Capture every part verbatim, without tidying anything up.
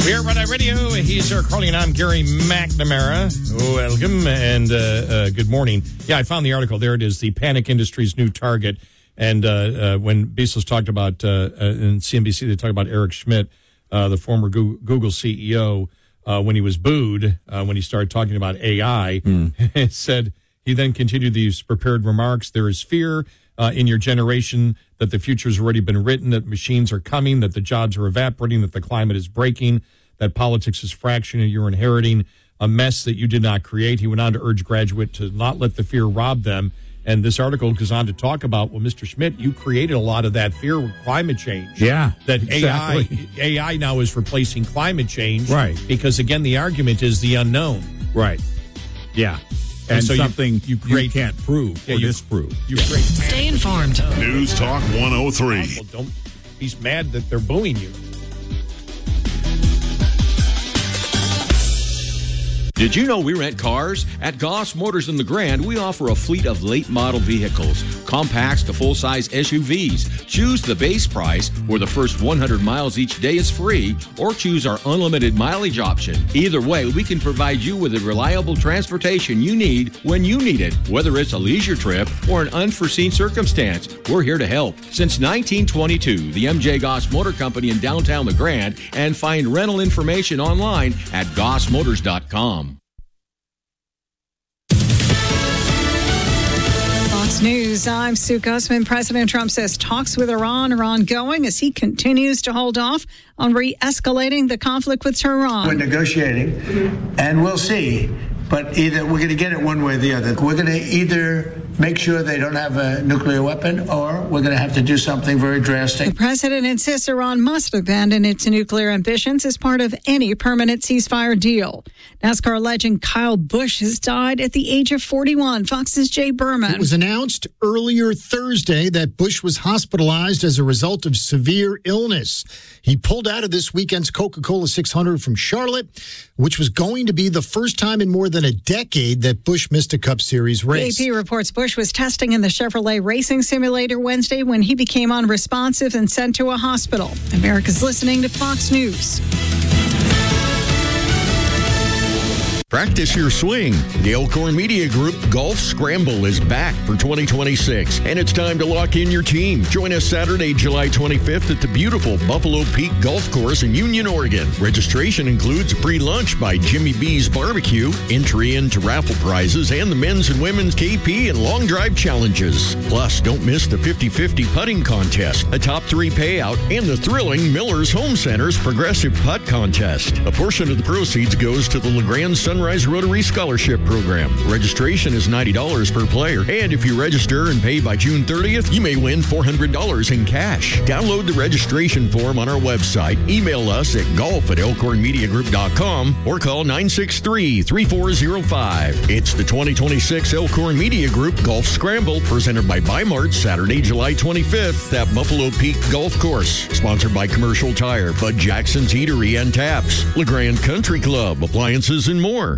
Here at Red Eye Radio, he's Eric Carly, and I'm Gary McNamara. Welcome, and uh, uh, good morning. Yeah, I found the article. There it is, the Panic Industries' new target. And uh, uh, when Bezos talked about, uh, uh, in C N B C, they talked about Eric Schmidt, uh, the former Google C E O, uh, when he was booed, uh, when he started talking about A I. Mm. It said, he then continued these prepared remarks. There is fear uh, in your generation that the future has already been written, that machines are coming, that the jobs are evaporating, that the climate is breaking, that politics is fracturing, you're inheriting a mess that you did not create. He went on to urge graduates to not let the fear rob them. And this article goes on to talk about, well, Mister Schmidt, you created a lot of that fear with climate change. Yeah, that exactly. A I A I now is replacing climate change. Right. Because, again, the argument is the unknown. Right. Yeah. And, and so something you, you, create, you can't prove yeah, or you, disprove. You yeah. create. Stay informed. News Talk one oh three. Well, don't be mad that they're booing you. Did you know we rent cars? At Goss Motors in the Grand, we offer a fleet of late model vehicles, compacts to full-size S U Vs. Choose the base price, where the first one hundred miles each day is free, or choose our unlimited mileage option. Either way, we can provide you with the reliable transportation you need when you need it. Whether it's a leisure trip or an unforeseen circumstance, we're here to help. Since nineteen twenty-two, the M J Goss Motor Company in downtown the Grand, and find rental information online at goss motors dot com. News. I'm Sue Gussman. President Trump says talks with Iran are ongoing as he continues to hold off on re-escalating the conflict with Tehran. We're negotiating, and we'll see. But either we're going to get it one way or the other. We're going to either make sure they don't have a nuclear weapon, or we're going to have to do something very drastic. The president insists Iran must abandon its nuclear ambitions as part of any permanent ceasefire deal. NASCAR legend Kyle Busch has died at the age of forty-one. Fox's Jay Berman. It was announced earlier Thursday that Busch was hospitalized as a result of severe illness. He pulled out of this weekend's Coca-Cola six hundred from Charlotte, which was going to be the first time in more than a decade that Busch missed a Cup Series race. A P reports Busch was testing in the Chevrolet racing simulator Wednesday when he became unresponsive and sent to a hospital. America's listening to Fox News. Practice your swing. The Elkhorn Media Group Golf Scramble is back for twenty twenty-six, and it's time to lock in your team. Join us Saturday, July twenty-fifth at the beautiful Buffalo Peak Golf Course in Union, Oregon. Registration includes a free lunch by Jimmy B's Barbecue, entry into raffle prizes, and the men's and women's K P and long drive challenges. Plus, don't miss the fifty-fifty putting contest, a top three payout, and the thrilling Miller's Home Center's Progressive Putt Contest. A portion of the proceeds goes to the LeGrand Sunrise Rotary Scholarship Program. Registration is ninety dollars per player, and if you register and pay by June thirtieth, you may win four hundred dollars in cash. Download the registration form on our website, email us at golf at elkhorn media group dot com, or call nine six three, three four zero five. It's the twenty twenty-six Elkhorn Media Group Golf Scramble, presented by Bi-Mart, Saturday, July twenty-fifth at Buffalo Peak Golf Course. Sponsored by Commercial Tire, Bud Jackson's Eatery and Taps, LeGrand Country Club, Appliances, and more.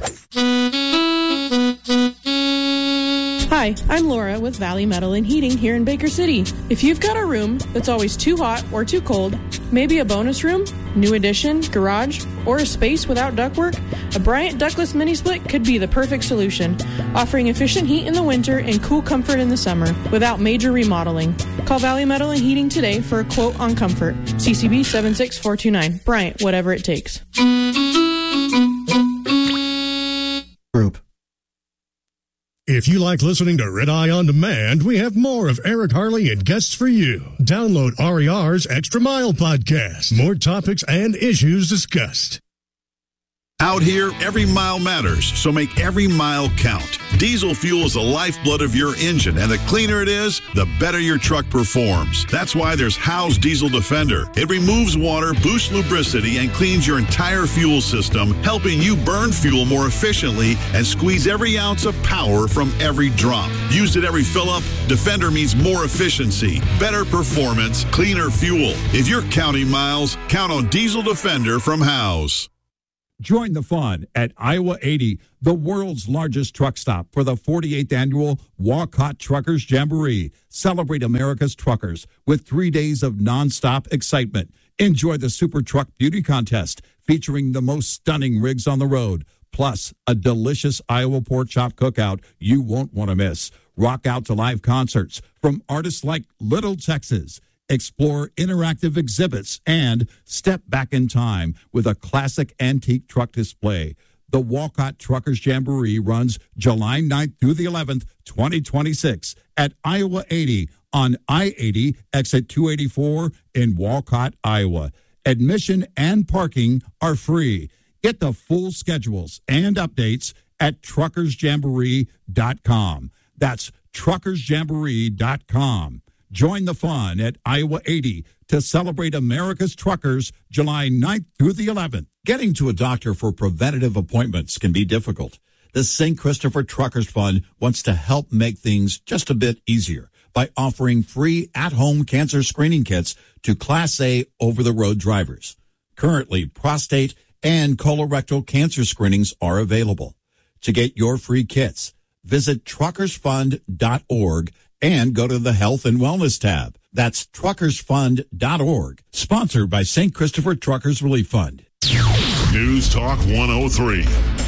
Hi, I'm Laura with Valley Metal and Heating here in Baker City. If you've got a room that's always too hot or too cold, maybe a bonus room, new addition, garage, or a space without ductwork, a Bryant Ductless Mini Split could be the perfect solution, offering efficient heat in the winter and cool comfort in the summer without major remodeling. Call Valley Metal and Heating today for a quote on comfort. C C B seven six four two nine. Bryant, whatever it takes. Group. If you like listening to Red Eye On Demand, we have more of Eric Harley and guests for you. Download R E R's Extra Mile podcast. More topics and issues discussed. Out here, every mile matters, so make every mile count. Diesel fuel is the lifeblood of your engine, and the cleaner it is, the better your truck performs. That's why there's Howe's Diesel Defender. It removes water, boosts lubricity, and cleans your entire fuel system, helping you burn fuel more efficiently and squeeze every ounce of power from every drop. Used at every fill-up, Defender means more efficiency, better performance, cleaner fuel. If you're counting miles, count on Diesel Defender from Howe's. Join the fun at Iowa eighty, the world's largest truck stop, for the forty-eighth annual Walk Hot Truckers Jamboree. Celebrate America's truckers with three days of nonstop excitement. Enjoy the Super Truck Beauty Contest, featuring the most stunning rigs on the road, plus a delicious Iowa pork chop cookout you won't want to miss. Rock out to live concerts from artists like Little Texas. Explore interactive exhibits and step back in time with a classic antique truck display. The Walcott Truckers Jamboree runs July ninth through the eleventh, twenty twenty-six at Iowa eighty on I eighty, exit two eighty-four in Walcott, Iowa. Admission and parking are free. Get the full schedules and updates at truckers jamboree dot com. That's truckers jamboree dot com. Join the fun at Iowa eighty to celebrate America's truckers July ninth through the eleventh. Getting to a doctor for preventative appointments can be difficult. The Saint Christopher Truckers Fund wants to help make things just a bit easier by offering free at-home cancer screening kits to Class A over-the-road drivers. Currently, prostate and colorectal cancer screenings are available. To get your free kits, visit truckers fund dot org and go to the Health and Wellness tab. That's truckers fund dot org, sponsored by Saint Christopher Truckers Relief Fund. News Talk one oh three.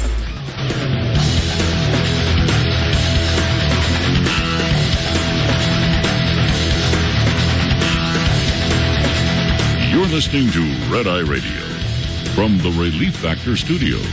You're listening to Red Eye Radio from the Relief Factor Studios.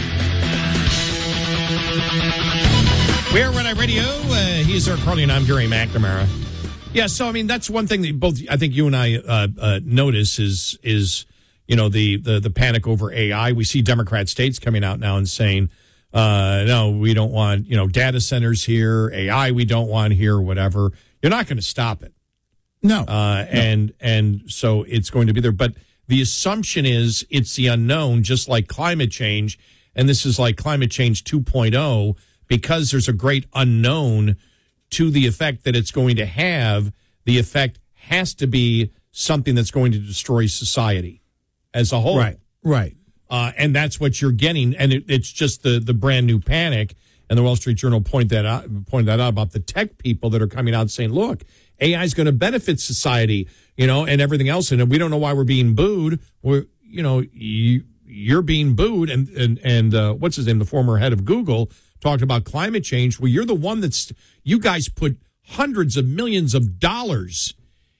We're Red Eye Radio. Uh, he's Eric Carly, and I'm Gary McNamara. Yeah, so I mean that's one thing that both I think you and I uh, uh, notice is is you know the, the the panic over A I. We see Democrat states coming out now and saying, uh, no, we don't want you know data centers here, A I we don't want here, whatever. You're not going to stop it. No, uh, and no. and so it's going to be there. But the assumption is it's the unknown, just like climate change, and this is like climate change two point oh, because there's a great unknown to the effect that it's going to have. The effect has to be something that's going to destroy society as a whole. Right, right. Uh, and that's what you're getting, and it, it's just the the brand new panic. And the Wall Street Journal point that out, pointed that out about the tech people that are coming out saying, look, A I is going to benefit society, you know, and everything else. And we don't know why we're being booed. We're, you know, you, you're being booed. And, and, and uh, what's his name? The former head of Google talked about climate change. Well, you're the one that's, you guys put hundreds of millions of dollars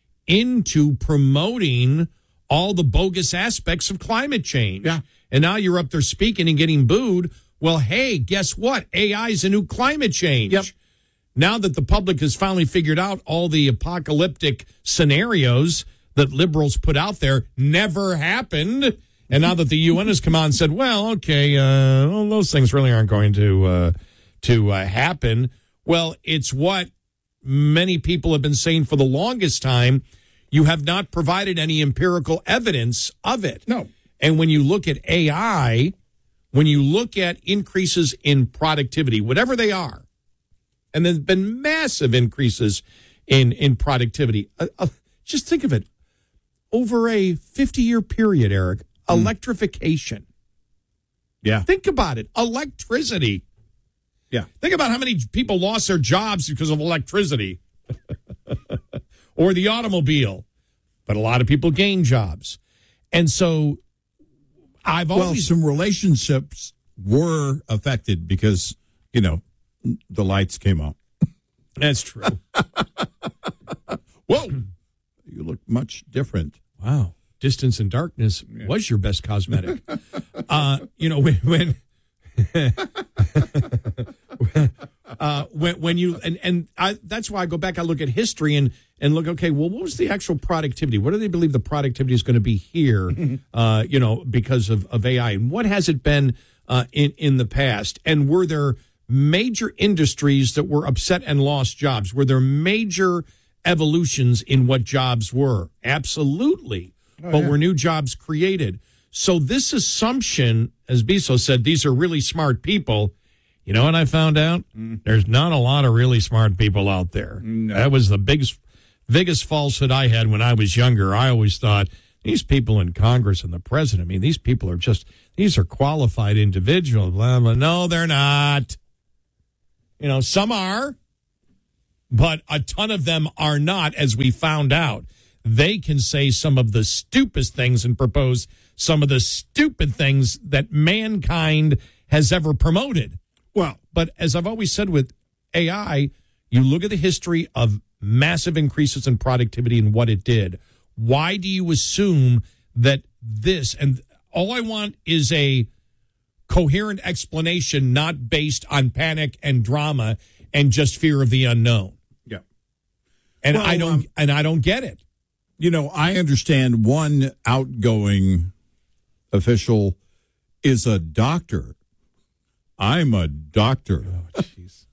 into promoting all the bogus aspects of climate change. Yeah. And now you're up there speaking and getting booed. Well, hey, guess what? A I is a new climate change. Yep. Now that the public has finally figured out all the apocalyptic scenarios that liberals put out there never happened, and now that the U N has come out and said, well, okay, uh, well, those things really aren't going to uh, to uh, happen. Well, it's what many people have been saying for the longest time. You have not provided any empirical evidence of it. No. And when you look at A I, when you look at increases in productivity, whatever they are, and there's been massive increases in, in productivity. Uh, uh, just think of it. Over a fifty-year period, Eric, mm. electrification. Yeah. Think about it. Electricity. Yeah. Think about how many people lost their jobs because of electricity. Or the automobile. But a lot of people gained jobs. And so I've always... Well, some relationships were affected because, you know, the lights came on. That's true. Whoa. You look much different. Wow. Distance and darkness yeah. was your best cosmetic. uh, you know, when... when uh, when, when you... And, and I, that's why I go back, I look at history and, and look, okay, well, what was the actual productivity? What do they believe the productivity is going to be here, uh, you know, because of, of A I? And what has it been uh, in, in the past? And were there major industries that were upset and lost jobs? Were there major evolutions in what jobs were? Absolutely. Oh, but yeah. Were new jobs created? So this assumption, as Bezos said, these are really smart people. You know what I found out? Mm. There's not a lot of really smart people out there. No. That was the biggest, biggest falsehood I had when I was younger. I always thought, these people in Congress and the president, I mean, these people are just, these are qualified individuals. Blah, blah. No, they're not. You know, some are, but a ton of them are not, as we found out. they can say some of the stupidest things and propose some of the stupid things that mankind has ever promoted. Well, but as I've always said with A I, you look at the history of massive increases in productivity and what it did. Why do you assume that this, and all I want is a coherent explanation, not based on panic and drama and just fear of the unknown. Yeah. And well, I don't um, and I don't get it. You know, I understand one outgoing official is a doctor. I'm a doctor. Oh, jeez.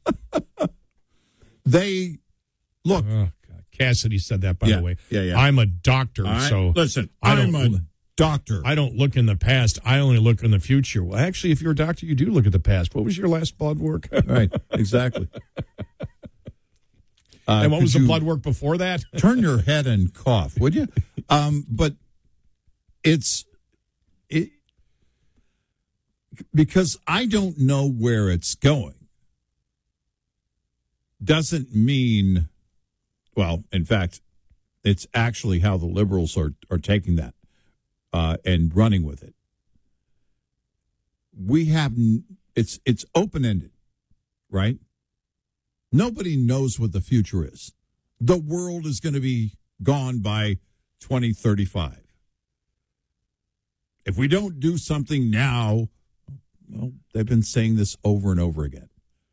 They look. Oh, God. Cassidy said that, by yeah, the way. Yeah, yeah. I'm a doctor, I, so listen. I I'm don't, a doctor. I don't look in the past. I only look in the future. Well, actually, if you're a doctor, you do look at the past. What was your last blood work? Right. Exactly. Uh, and what was the blood work before that? Turn your head and cough, would you? Um, but it's it because I don't know where it's going. Doesn't mean, well, in fact, it's actually how the liberals are are taking that uh, and running with it. We have it's it's open ended, right? Nobody knows what the future is. The world is going to be gone by twenty thirty-five. If we don't do something now, well, they've been saying this over and over again.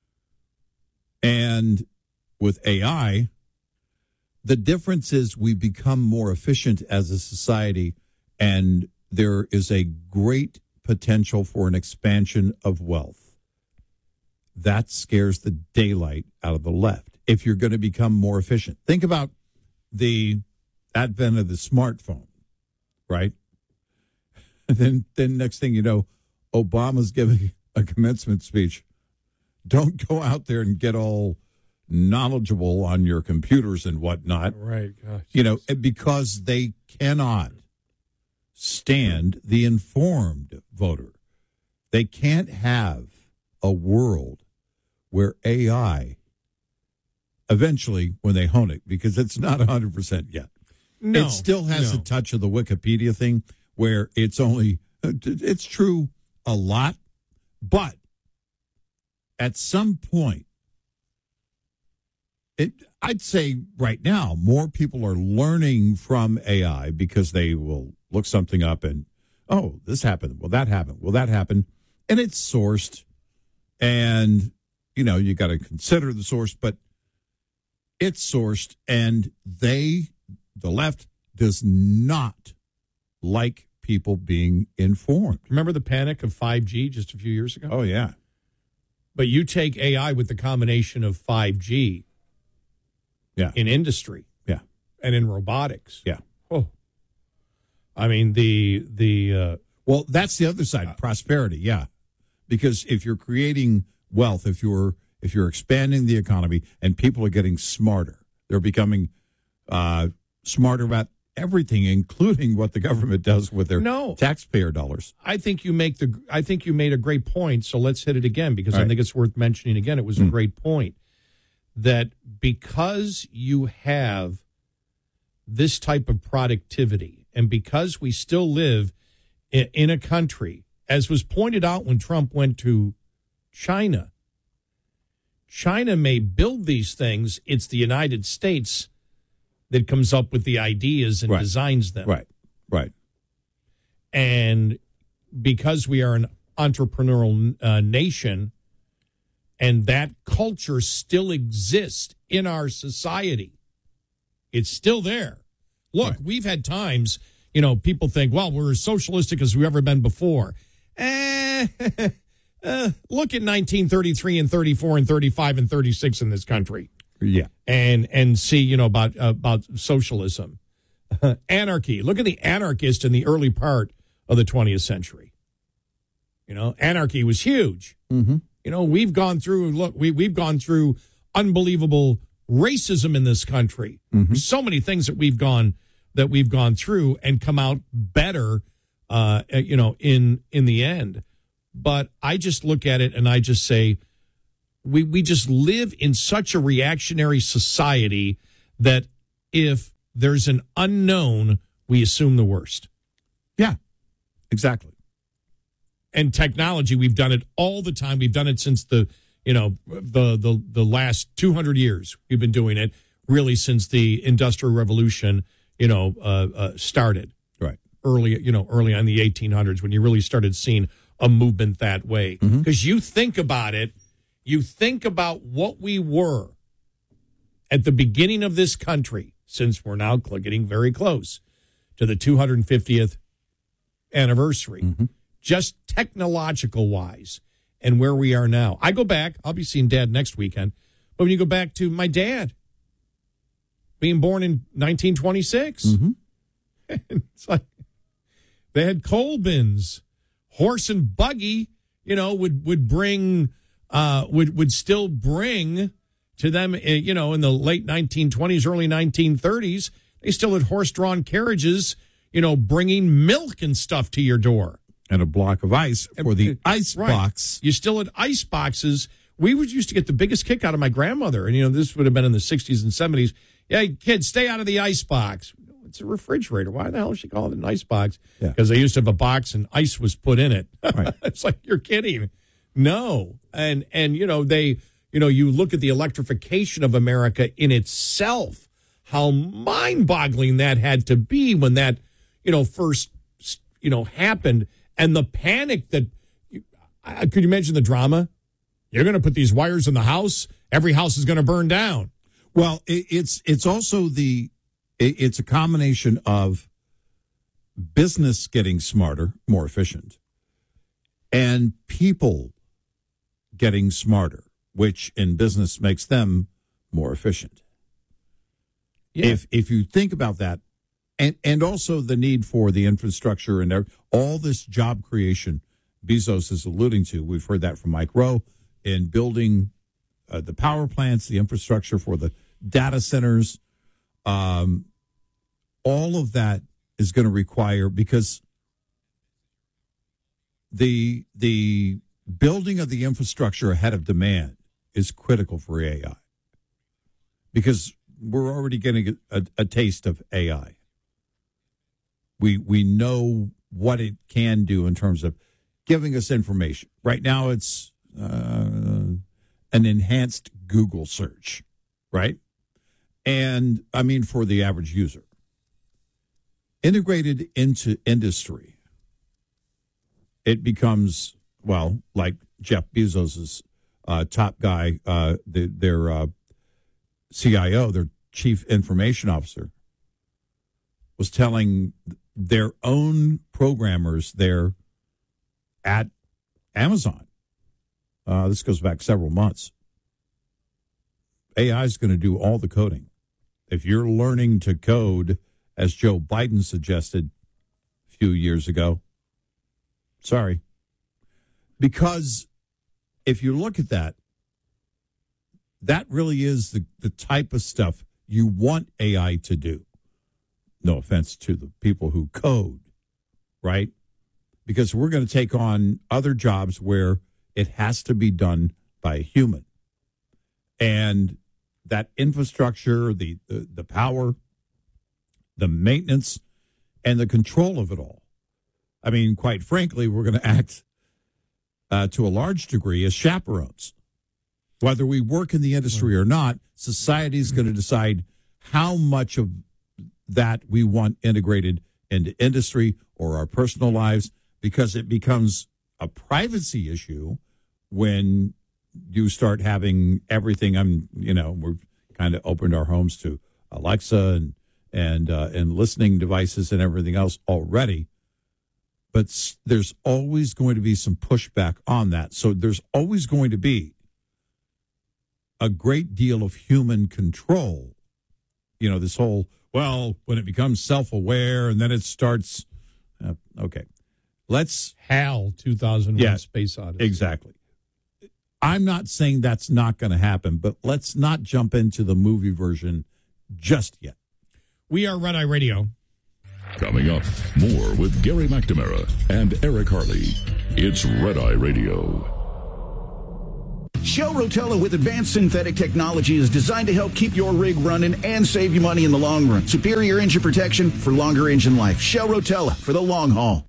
And with A I, the difference is we become more efficient as a society, and there is a great potential for an expansion of wealth. That scares the daylight out of the left. If you're going to become more efficient, think about the advent of the smartphone, right? And then, then next thing you know, Obama's giving a commencement speech. Don't go out there and get all knowledgeable on your computers and whatnot. Right. Gosh. You know, because they cannot stand the informed voter. They can't have a world where A I, eventually, when they hone it, because it's not one hundred percent yet. No, it still has no. a touch of the Wikipedia thing where it's only, it's true a lot, but at some point, it, I'd say right now, more people are learning from A I because they will look something up and, oh, this happened. Well, that happened. Well, that happened. And it's sourced. And, you know, you got to consider the source, but it's sourced. And they, the left, does not like people being informed. Remember the panic of five G just a few years ago? Oh, yeah. But you take A I with the combination of five G yeah. in industry yeah. and in robotics. Yeah. Oh. I mean, the, the, uh, well, that's the other side, uh, prosperity. Yeah. Because if you're creating wealth, if you're, if you're expanding the economy and people are getting smarter, they're becoming, uh, smarter about everything, including what the government does with their no, taxpayer dollars. I think you make the. I think you made a great point. So let's hit it again because All I right. think it's worth mentioning again. It was mm. a great point that because you have this type of productivity and because we still live in, in a country, as was pointed out when Trump went to China, China may build these things. It's the United States that comes up with the ideas and right. designs them. Right, right. And because we are an entrepreneurial uh, nation and that culture still exists in our society, it's still there. Look, right. we've had times, you know, people think, well, we're as socialistic as we've ever been before. Eh, uh, look at nineteen thirty-three and thirty-four and thirty-five and thirty-six in this country. Yeah. And and see, you know, about uh, about socialism. Anarchy. Look at the anarchist in the early part of the twentieth century. You know, anarchy was huge. Mm-hmm. You know, we've gone through, look, we, we've gone through unbelievable racism in this country. Mm-hmm. So many things that we've gone that we've gone through and come out better, uh, you know, in in the end. But I just look at it and I just say, We we just live in such a reactionary society that if there's an unknown, we assume the worst. Yeah, exactly. And technology, we've done it all the time. We've done it since the, you know, the the the last two hundred years. We've been doing it really since the Industrial Revolution, you know, uh, uh, started. Right. Early, you know, early on the eighteen hundreds when you really started seeing a movement that way. Because mm-hmm. you think about it, you think about what we were at the beginning of this country, since we're now getting very close to the two hundred fiftieth anniversary, mm-hmm. just technological wise, and where we are now. I go back, I'll be seeing Dad next weekend, but when you go back to my dad being born in nineteen twenty-six, mm-hmm. it's like they had coal bins, horse and buggy, you know, would, would bring, uh, would, would still bring to them, you know, in the late nineteen twenties, early nineteen thirties, they still had horse-drawn carriages, you know, bringing milk and stuff to your door. And a block of ice for the ice right. box. You still had ice boxes. We would used to get the biggest kick out of my grandmother. And, you know, this would have been in the sixties and seventies. Yeah, kids, stay out of the ice box. It's a refrigerator. Why the hell does she call it an ice box? Because yeah. they used to have a box and ice was put in it. Right. It's like, you're kidding. No. And, and, you know, they, you know, you look at the electrification of America in itself, how mind-boggling that had to be when that, you know, first, you know, happened. And the panic that, uh, could you imagine the drama? You're going to put these wires in the house. Every house is going to burn down. Well, it, it's it's also the, it, it's a combination of business getting smarter, more efficient, and people getting smarter, which in business makes them more efficient. Yeah. If if you think about that, and, and also the need for the infrastructure and all this job creation Bezos is alluding to. We've heard that from Mike Rowe in building uh, the power plants, the infrastructure for the data centers. Um, all of that is going to require, because the the building of the infrastructure ahead of demand is critical for A I, because we're already getting a, a taste of A I. We we know what it can do in terms of giving us information. Right now, it's uh, an enhanced Google search, right? And I mean, for the average user, integrated into industry, it becomes, well, like Jeff Bezos's uh, top guy, uh, the, their uh, C I O, their chief information officer, was telling their own programmers there at Amazon. Uh, this goes back several months. A I is going to do all the coding. If you're learning to code, as Joe Biden suggested a few years ago, sorry. Because if you look at that, that really is the, the type of stuff you want A I to do. No offense to the people who code, right? Because we're going to take on other jobs where it has to be done by a human. And that infrastructure, the, the, the power, the maintenance, and the control of it all. I mean, quite frankly, we're going to act uh, to a large degree as chaperones. Whether we work in the industry or not, society is going to decide how much of that we want integrated into industry or our personal lives, because it becomes a privacy issue when you start having everything. I'm, you know, we've kind of opened our homes to Alexa and and uh, and listening devices and everything else already. But there's always going to be some pushback on that. So there's always going to be a great deal of human control. You know, this whole, well, when it becomes self-aware and then it starts, uh, okay. Let's HAL two thousand one yeah, Space Odyssey. Exactly. I'm not saying that's not going to happen, but let's not jump into the movie version just yet. We are Red Eye Radio. Coming up, more with Gary McNamara and Eric Harley. It's Red Eye Radio. Shell Rotella with advanced synthetic technology is designed to help keep your rig running and save you money in the long run. Superior engine protection for longer engine life. Shell Rotella for the long haul.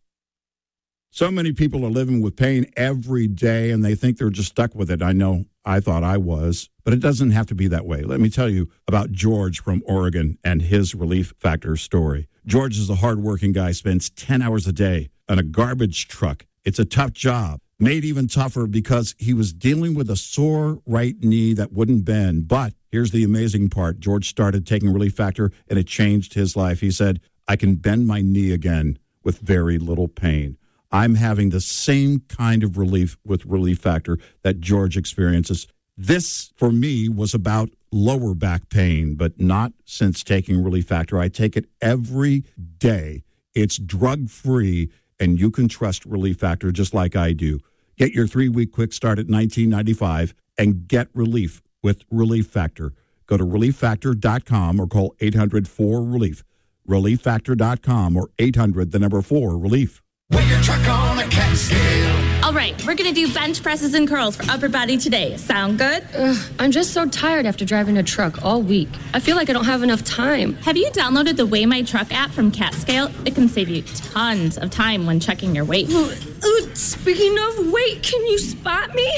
So many people are living with pain every day, and they think they're just stuck with it. I know I thought I was, but it doesn't have to be that way. Let me tell you about George from Oregon and his Relief Factor story. George is a hardworking guy, spends ten hours a day on a garbage truck. It's a tough job, made even tougher because he was dealing with a sore right knee that wouldn't bend. But here's the amazing part. George started taking Relief Factor, and it changed his life. He said, I can bend my knee again with very little pain. I'm having the same kind of relief with Relief Factor that George experiences. This, for me, was about lower back pain, but not since taking Relief Factor. I take it every day. It's drug-free, and you can trust Relief Factor just like I do. Get your three-week quick start at nineteen ninety-five dollars and get relief with Relief Factor. Go to relief factor dot com or call eight hundred four relief. relief factor dot com or eight hundred, the number four, relief. Weigh your truck on a cat scale. All right, we're going to do bench presses and curls for upper body today. Sound good? Ugh, I'm just so tired after driving a truck all week. I feel like I don't have enough time. Have you downloaded the Weigh My Truck app from CatScale? It can save you tons of time when checking your weight. Uh, uh, speaking of weight, can you spot me?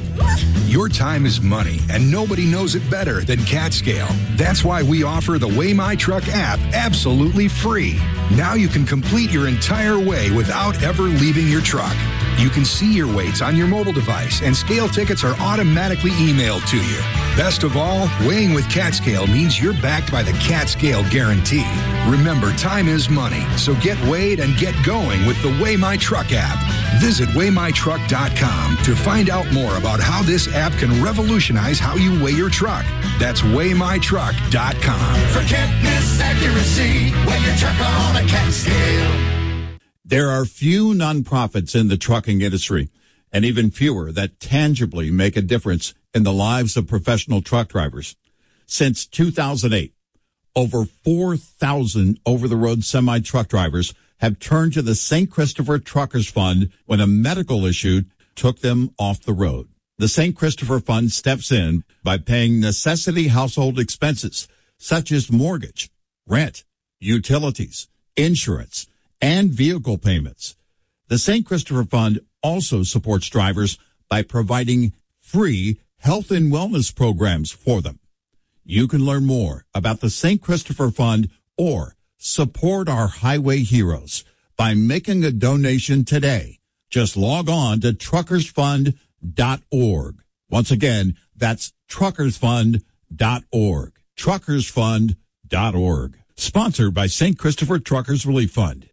Your time is money, and nobody knows it better than CatScale. That's why we offer the Weigh My Truck app absolutely free. Now you can complete your entire weigh without ever leaving your truck. You can see your weights on your mobile device, and scale tickets are automatically emailed to you. Best of all, weighing with CatScale means you're backed by the CatScale Guarantee. Remember, time is money, so get weighed and get going with the Weigh My Truck app. Visit weigh my truck dot com to find out more about how this app can revolutionize how you weigh your truck. That's weigh my truck dot com. Forget miss accuracy. Weigh your truck on a CatScale. There are few nonprofits in the trucking industry, and even fewer that tangibly make a difference in the lives of professional truck drivers. Since two thousand eight, over four thousand over-the-road semi-truck drivers have turned to the Saint Christopher Truckers Fund when a medical issue took them off the road. The Saint Christopher Fund steps in by paying necessity household expenses such as mortgage, rent, utilities, insurance, and vehicle payments. The Saint Christopher Fund also supports drivers by providing free health and wellness programs for them. You can learn more about the Saint Christopher Fund or support our highway heroes by making a donation today. Just log on to truckers fund dot org. Once again, that's truckers fund dot org. truckers fund dot org. Sponsored by Saint Christopher Truckers Relief Fund.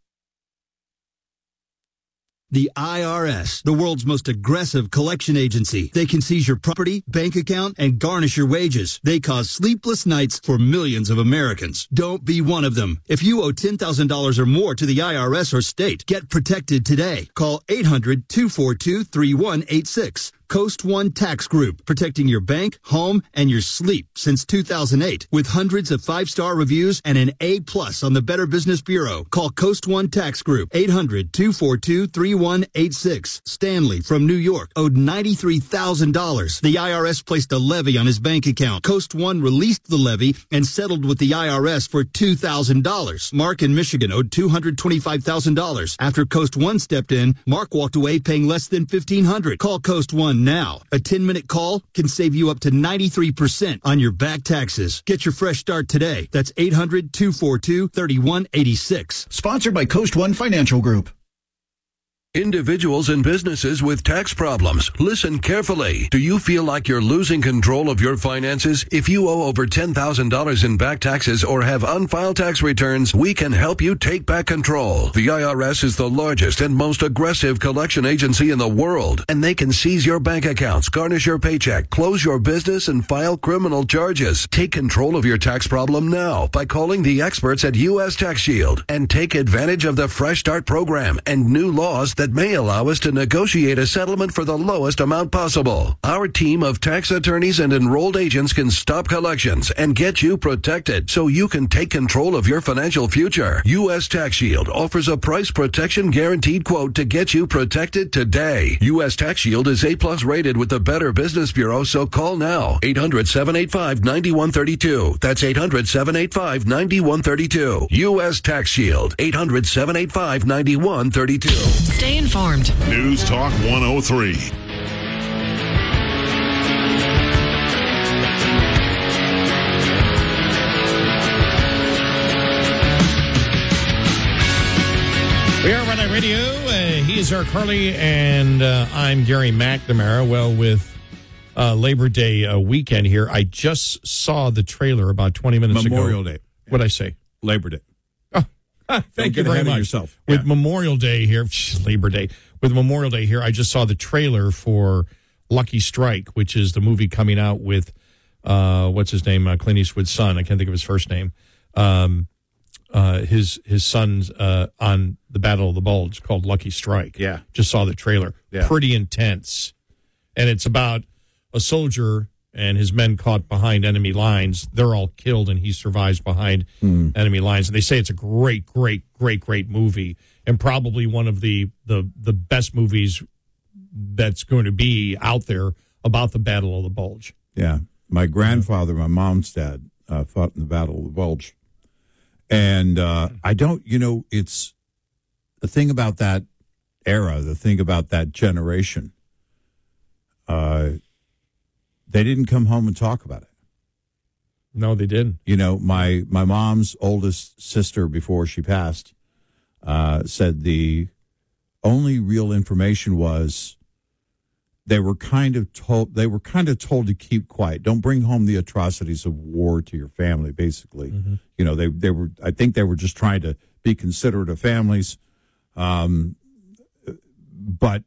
The I R S, the world's most aggressive collection agency. They can seize your property, bank account, and garnish your wages. They cause sleepless nights for millions of Americans. Don't be one of them. If you owe ten thousand dollars or more to the I R S or state, get protected today. Call eight hundred, two four two, three one eight six. Coast One Tax Group, protecting your bank, home, and your sleep since two thousand eight. With hundreds of five-star reviews and an A plus on the Better Business Bureau. Call Coast One Tax Group, eight hundred, two four two, three one eight six. Stanley from New York owed ninety-three thousand dollars. The I R S placed a levy on his bank account. Coast One released the levy and settled with the I R S for two thousand dollars. Mark in Michigan owed two hundred twenty-five thousand dollars. After Coast One stepped in, Mark walked away paying less than fifteen hundred dollars. Call Coast One now. A ten-minute call can save you up to ninety-three percent on your back taxes. Get your fresh start today. That's eight hundred, two four two, three one eight six. Sponsored by Coast One Financial Group. Individuals and businesses with tax problems, listen carefully. Do you feel like you're losing control of your finances? If you owe over ten thousand dollars in back taxes or have unfiled tax returns, we can help you take back control. The I R S is the largest and most aggressive collection agency in the world, and they can seize your bank accounts, garnish your paycheck, close your business, and file criminal charges. Take control of your tax problem now by calling the experts at U S Tax Shield and take advantage of the Fresh Start program and new laws that may allow us to negotiate a settlement for the lowest amount possible. Our team of tax attorneys and enrolled agents can stop collections and get you protected so you can take control of your financial future. U S Tax Shield offers a price protection guaranteed quote to get you protected today. U S Tax Shield is A plus rated with the Better Business Bureau, so call now. eight hundred, seven eight five, nine one three two. That's eight hundred, seven eight five, nine one three two. U S Tax Shield. eight hundred, seven eight five, nine one three two. Stay informed. News Talk one oh three. We are Red Eye Radio. Uh, he is Eric Harley, and uh, I'm Gary McNamara. Well, with uh, Labor Day uh, weekend here, I just saw the trailer about twenty minutes Memorial ago. Memorial Day. What'd I say? Labor Day. Oh, ah, thank you very much. Yourself. With Yeah. Memorial Day here, Labor Day. With Memorial Day here, I just saw the trailer for Lucky Strike, which is the movie coming out with, uh, what's his name? Uh, Clint Eastwood's son. I can't think of his first name. Um, uh, his his son's uh, on the Battle of the Bulge called Lucky Strike. Yeah. Just saw the trailer. Yeah. Pretty intense. And it's about a soldier and his men caught behind enemy lines. They're all killed, and he survives behind Mm. enemy lines. And they say it's a great, great, great, great movie, and probably one of the, the, the best movies that's going to be out there about the Battle of the Bulge. Yeah. My grandfather, my mom's dad, uh, fought in the Battle of the Bulge. And uh, I don't, you know, it's the thing about that era, the thing about that generation, uh, they didn't come home and talk about it. No, they didn't. You know, my, my mom's oldest sister, before she passed, uh, said the only real information was they were kind of told they were kind of told to keep quiet. Don't bring home the atrocities of war to your family, basically. Mm-hmm. You know, they, they were, I think they were just trying to be considerate of families. Um, but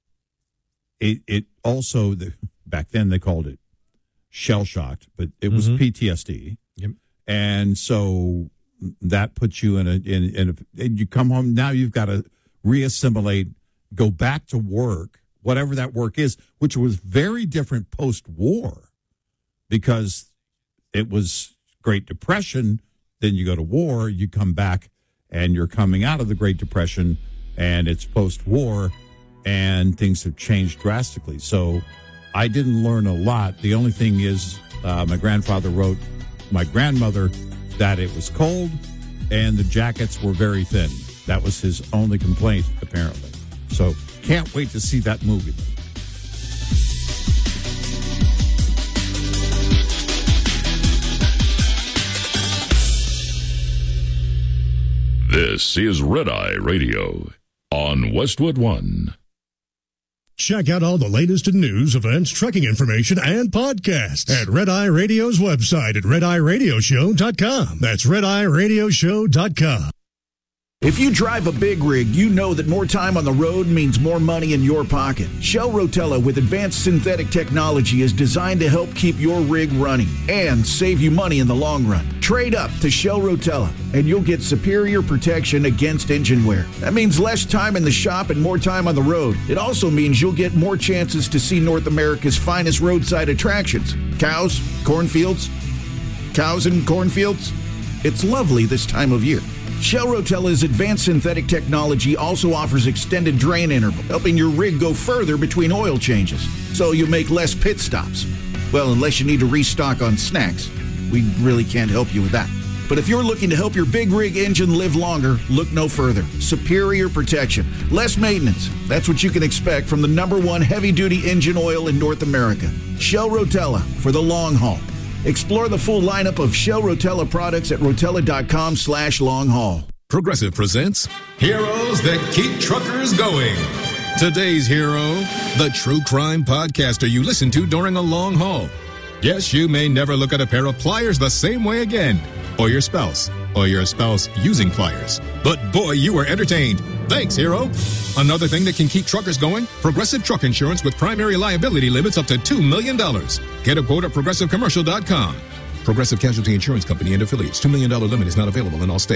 it, it also, the, back then they called it shell shocked, but it was Mhm. P T S D. Yep. And so that puts you in a, in, in a, and you come home, now you've got to reassimilate, go back to work, whatever that work is, which was very different post-war because it was Great Depression. Then you go to war, you come back, and you're coming out of the Great Depression, and it's post-war, and things have changed drastically. So I didn't learn a lot. The only thing is uh, my grandfather wrote my grandmother that it was cold and the jackets were very thin. That was his only complaint, apparently. So can't wait to see that movie. This is Red Eye Radio on Westwood One. Check out all the latest in news, events, trucking information, and podcasts at Red Eye Radio's website at red eye radio show dot com. That's red eye radio show dot com. If you drive a big rig, you know that more time on the road means more money in your pocket. Shell Rotella with advanced synthetic technology is designed to help keep your rig running and save you money in the long run. Trade up to Shell Rotella and you'll get superior protection against engine wear. That means less time in the shop and more time on the road. It also means you'll get more chances to see North America's finest roadside attractions. Cows, cornfields, cows and cornfields. It's lovely this time of year. Shell Rotella's advanced synthetic technology also offers extended drain interval, helping your rig go further between oil changes, so you make less pit stops. Well, unless you need to restock on snacks. We really can't help you with that. But if you're looking to help your big rig engine live longer, look no further. Superior protection, less maintenance. That's what you can expect from the number one heavy-duty engine oil in North America. Shell Rotella for the long haul. Explore the full lineup of Shell Rotella products at rotella.com slash long haul. Progressive presents Heroes That Keep Truckers Going. Today's hero, the true crime podcaster you listen to during a long haul. Yes, you may never look at a pair of pliers the same way again, or your spouse, or your spouse using pliers. But boy, you were entertained. Thanks, hero. Another thing that can keep truckers going, Progressive Truck Insurance with primary liability limits up to two million dollars. Get a quote at progressive commercial dot com. Progressive Casualty Insurance Company and affiliates. two million dollars limit is not available in all states.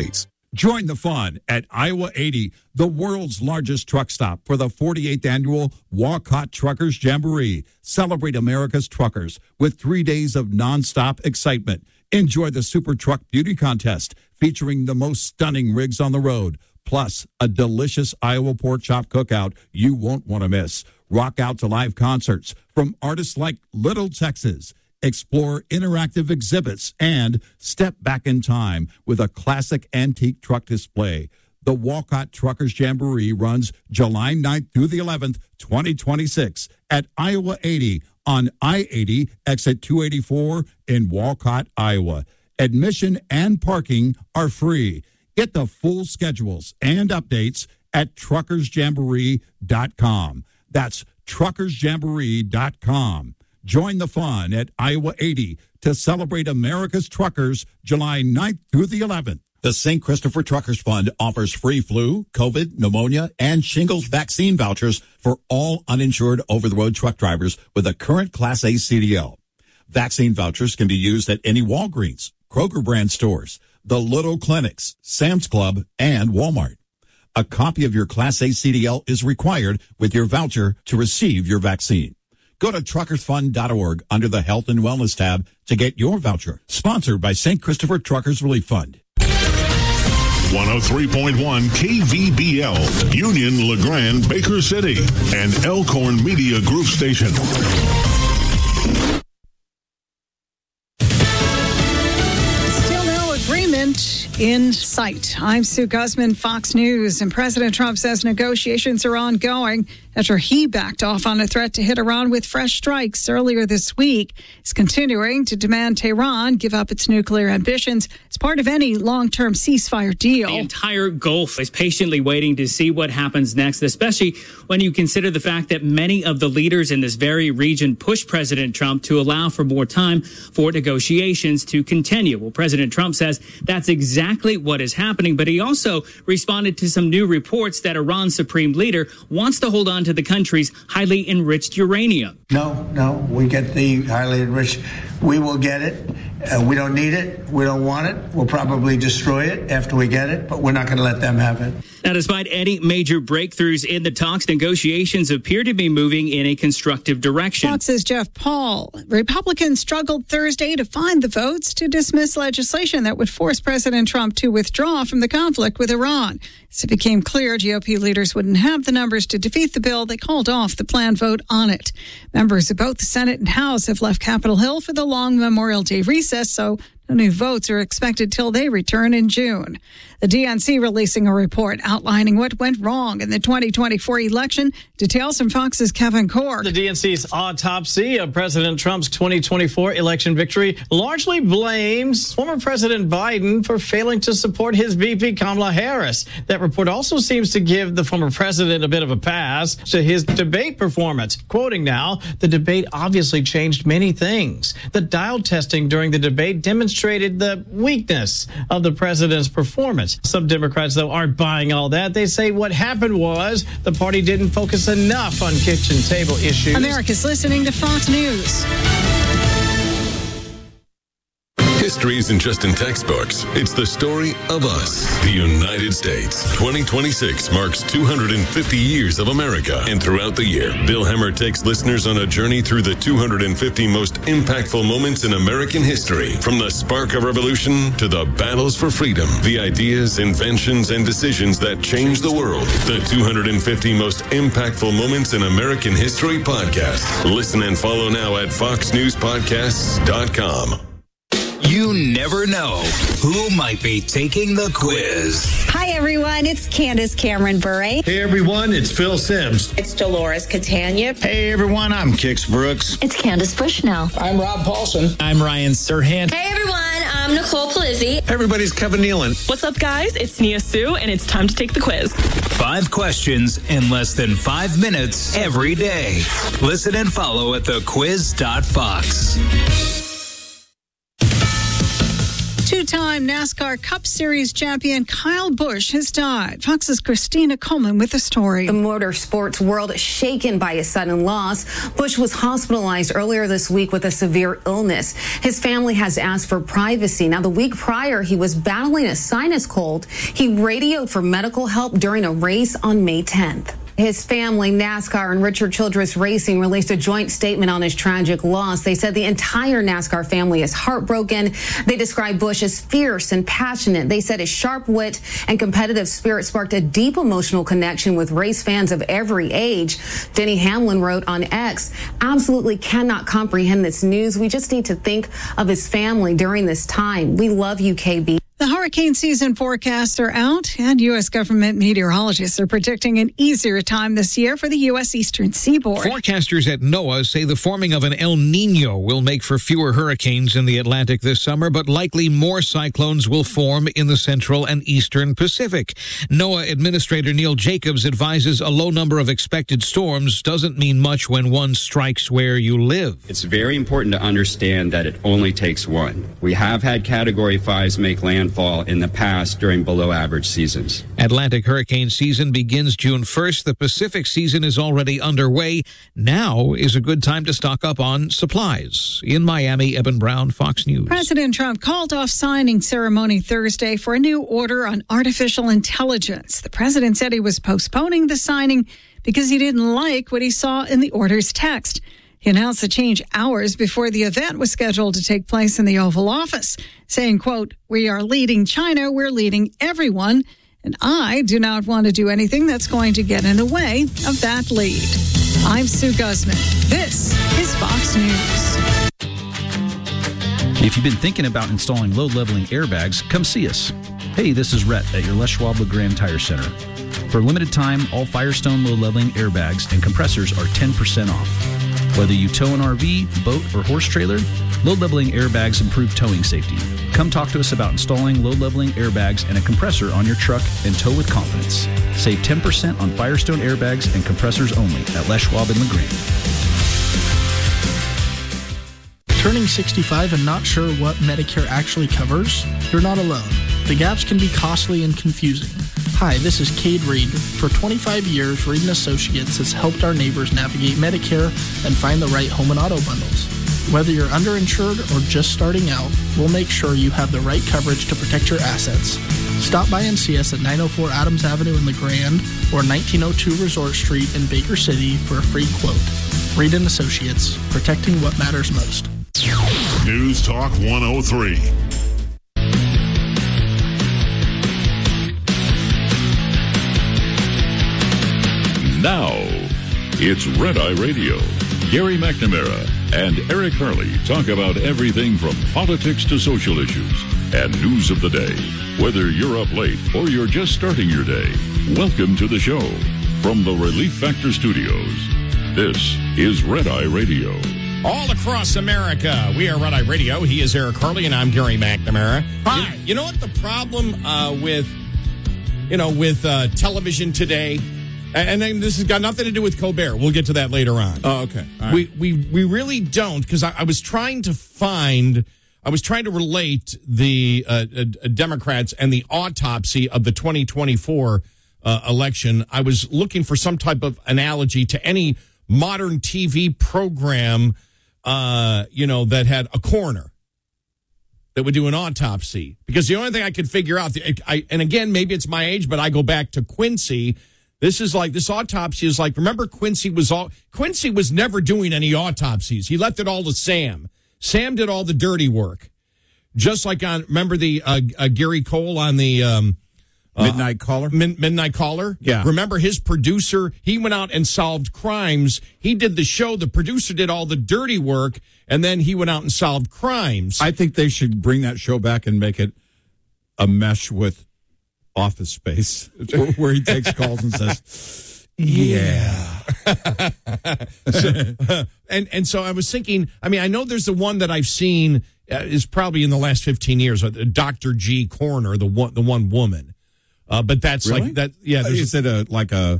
Join the fun at Iowa eighty, the world's largest truck stop, for the forty-eighth annual Walcott Truckers Jamboree. Celebrate America's truckers with three days of nonstop excitement. Enjoy the Super Truck Beauty Contest featuring the most stunning rigs on the road, plus a delicious Iowa pork chop cookout you won't want to miss. Rock out to live concerts from artists like Little Texas. Explore interactive exhibits and step back in time with a classic antique truck display. The Walcott Truckers Jamboree runs July ninth through the eleventh, twenty twenty-six at Iowa eighty on I eighty, exit two eighty-four in Walcott, Iowa. Admission and parking are free. Get the full schedules and updates at truckers jamboree dot com. That's truckers jamboree dot com. Join the fun at Iowa eighty to celebrate America's truckers July ninth through the eleventh. The Saint Christopher Truckers Fund offers free flu, COVID, pneumonia, and shingles vaccine vouchers for all uninsured over-the-road truck drivers with a current Class A C D L. Vaccine vouchers can be used at any Walgreens, Kroger brand stores, the Little Clinics, Sam's Club, and Walmart. A copy of your Class A C D L is required with your voucher to receive your vaccine. Go to truckers fund dot org under the Health and Wellness tab to get your voucher. Sponsored by Saint Christopher Truckers Relief Fund. one oh three point one K V B L, Union, LeGrand, Baker City, and Elkhorn Media Group Station. Still no agreement in sight. I'm Sue Guzman, Fox News, and President Trump says negotiations are ongoing after he backed off on a threat to hit Iran with fresh strikes earlier this week. He's continuing to demand Tehran give up its nuclear ambitions as part of any long-term ceasefire deal. The entire Gulf is patiently waiting to see what happens next, especially when you consider the fact that many of the leaders in this very region pushed President Trump to allow for more time for negotiations to continue. Well, President Trump says that's exactly what is happening, but he also responded to some new reports that Iran's supreme leader wants to hold on to the country's highly enriched uranium. No, no, we get the highly enriched. We will get it. Uh, we don't need it. We don't want it. We'll probably destroy it after we get it, but we're not going to let them have it. Now, despite any major breakthroughs in the talks, negotiations appear to be moving in a constructive direction. Fox's Jeff Paul. Republicans struggled Thursday to find the votes to dismiss legislation that would force President Trump to withdraw from the conflict with Iran. As it became clear G O P leaders wouldn't have the numbers to defeat the bill, they called off the planned vote on it. Members of both the Senate and House have left Capitol Hill for the long Memorial Day recess, so no new votes are expected till they return in June. The D N C releasing a report outlining what went wrong in the twenty twenty-four election. Details from Fox's Kevin Cork. The D N C's autopsy of President Trump's twenty twenty-four election victory largely blames former President Biden for failing to support his V P Kamala Harris. That report also seems to give the former president a bit of a pass to his debate performance. Quoting now, the debate obviously changed many things. The dial testing during the debate demonstrated the weakness of the president's performance. Some Democrats, though, aren't buying all that. They say what happened was the party didn't focus enough on kitchen table issues. America's listening to Fox News. History isn't just in textbooks. It's the story of us, the United States. twenty twenty-six marks two hundred fifty years of America. And throughout the year, Bill Hemmer takes listeners on a journey through the two hundred fifty most impactful moments in American history. From the spark of revolution to the battles for freedom, the ideas, inventions, and decisions that changed the world. The two hundred fifty most impactful moments in American history podcast. Listen and follow now at fox news podcasts dot com. You never know who might be taking the quiz. Hi, everyone. It's Candace Cameron Bure. Hey, everyone. It's Phil Sims. It's Dolores Catania. Hey, everyone. I'm Kix Brooks. It's Candace Bushnell. I'm Rob Paulson. I'm Ryan Serhant. Hey, everyone. I'm Nicole Palizzi. Hey, everybody's Kevin Nealon. What's up, guys? It's Nia Sue, and it's time to take the quiz. Five questions in less than five minutes every day. Listen and follow at the quiz dot fox. Two-time NASCAR Cup Series champion Kyle Busch has died. Fox's Christina Coleman with the story. The motorsports world shaken by his sudden loss. Busch was hospitalized earlier this week with a severe illness. His family has asked for privacy. Now, the week prior, he was battling a sinus cold. He radioed for medical help during a race on May tenth. His family, NASCAR, and Richard Childress Racing released a joint statement on his tragic loss. They said the entire NASCAR family is heartbroken. They described Busch as fierce and passionate. They said his sharp wit and competitive spirit sparked a deep emotional connection with race fans of every age. Denny Hamlin wrote on X, absolutely cannot comprehend this news. We just need to think of his family during this time. We love you, K B. The hurricane season forecasts are out, and U S government meteorologists are predicting an easier time this year for the U S eastern seaboard. Forecasters at NOAA say the forming of an El Nino will make for fewer hurricanes in the Atlantic this summer, but likely more cyclones will form in the central and eastern Pacific. NOAA Administrator Neil Jacobs advises a low number of expected storms doesn't mean much when one strikes where you live. It's very important to understand that it only takes one. We have had Category fives make land fall in the past during below average seasons. Atlantic hurricane season begins June first. The Pacific season is already underway. Now is a good time to stock up on supplies. In Miami, Eben Brown, Fox News. President Trump called off signing ceremony Thursday for a new order on artificial intelligence. The president said he was postponing the signing because he didn't like what he saw in the order's text. He announced the change hours before the event was scheduled to take place in the Oval Office, saying, quote, "We are leading China, we're leading everyone, and I do not want to do anything that's going to get in the way of that lead." I'm Sue Guzman. This is Fox News. If you've been thinking about installing load-leveling airbags, come see us. Hey, this is Rhett at your Les Schwab LeGrand Tire Center. For a limited time, all Firestone load-leveling airbags and compressors are ten percent off. Whether you tow an R V, boat, or horse trailer, load leveling airbags improve towing safety. Come talk to us about installing load leveling airbags and a compressor on your truck and tow with confidence. Save ten percent on Firestone airbags and compressors only at Les Schwab and LeGrand. Turning sixty-five and not sure what Medicare actually covers? You're not alone. The gaps can be costly and confusing. Hi, this is Cade Reed. For twenty-five years, Reed and Associates has helped our neighbors navigate Medicare and find the right home and auto bundles. Whether you're underinsured or just starting out, we'll make sure you have the right coverage to protect your assets. Stop by and see us at nine oh four Adams Avenue in LeGrand or nineteen oh two Resort Street in Baker City for a free quote. Reed and Associates, protecting what matters most. News Talk one oh three. Now, it's Red Eye Radio. Gary McNamara and Eric Harley talk about everything from politics to social issues and news of the day. Whether you're up late or you're just starting your day, welcome to the show. From the Relief Factor Studios, this is Red Eye Radio. All across America, we are Red Eye Radio. He is Eric Harley, and I'm Gary McNamara. Hi. You, you know what the problem uh, with, you know, with uh, television today? And then this has got nothing to do with Colbert. We'll get to that later on. Oh, okay. All right. We we we really don't, because I, I was trying to find, I was trying to relate the uh, uh, Democrats and the autopsy of the twenty twenty-four uh, election. I was looking for some type of analogy to any modern T V program, uh, you know, that had a coroner that would do an autopsy. Because the only thing I could figure out, I, and again, maybe it's my age, but I go back to Quincy. This is like, this autopsy is like, remember Quincy was all, Quincy was never doing any autopsies. He left it all to Sam. Sam did all the dirty work. Just like on, remember the uh, uh, Gary Cole on the um, uh, Midnight Caller? Min- Midnight Caller? Yeah. Remember his producer, he went out and solved crimes. He did the show. The producer did all the dirty work, and then he went out and solved crimes. I think they should bring that show back and make it a mesh with Office Space, where he takes calls and says, yeah. so, uh, and, and so I was thinking, I mean, I know there's the one that I've seen uh, is probably in the last fifteen years, uh, Doctor G. Coroner, the one, the one woman. Uh, but that's Really? like that. Yeah. There's Is it a, like a,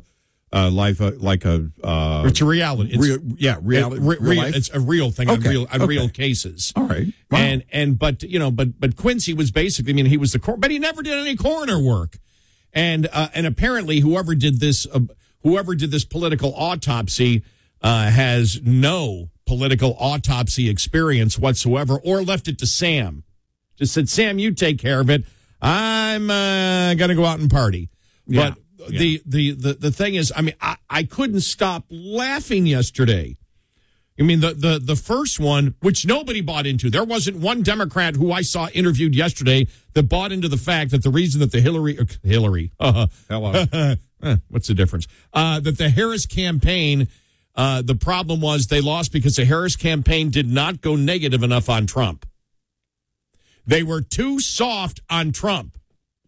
uh, life, uh, like a uh, it's a reality. It's, real, yeah, reality. It, re, real real, life? it's a real thing on Okay. real on Okay. real cases. All right. Wow. And and but you know, but but Quincy was basically, I mean, he was the cor- but he never did any coroner work, and uh, and apparently whoever did this, uh, whoever did this political autopsy, uh, has no political autopsy experience whatsoever, or left it to Sam. Just said, Sam, you take care of it. I'm uh, going to go out and party. Yeah. But the, the, the, the thing is, I mean, I, I couldn't stop laughing yesterday. I mean, the, the, the first one, which nobody bought into, there wasn't one Democrat who I saw interviewed yesterday that bought into the fact that the reason that the Hillary, uh, Hillary, uh, Hello. eh, what's the difference? Uh, that the Harris campaign, uh, the problem was they lost because the Harris campaign did not go negative enough on Trump. They were too soft on Trump.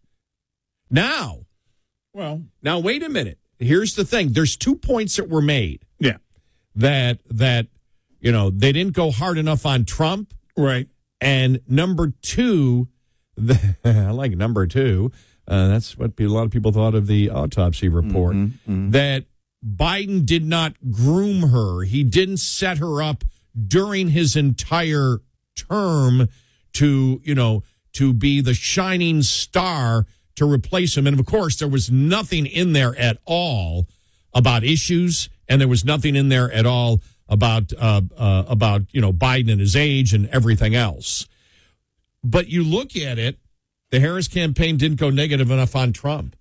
Now, well, now wait a minute. Here's the thing. There's two points that were made. Yeah. That, that, you know, they didn't go hard enough on Trump. Right. And number two, the, I like number two. Uh, that's what a lot of people thought of the autopsy report. Mm-hmm, mm-hmm. That Biden did not groom her. He didn't set her up during his entire term to, you know, to be the shining star to replace him. And of course, there was nothing in there at all about issues, and there was nothing in there at all about uh, uh, about you know Biden and his age and everything else. But you look at it, the Harris campaign didn't go negative enough on Trump.